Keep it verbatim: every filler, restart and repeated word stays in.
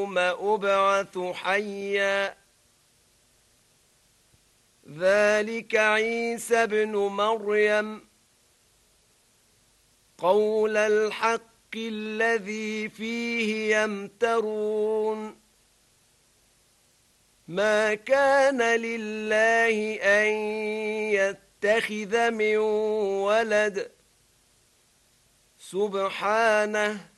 أبعث حيا ذلك عيسى ابن مريم قول الحق الذي فيه يمترون ما كان لله أن يتخذ من ولد سبحانه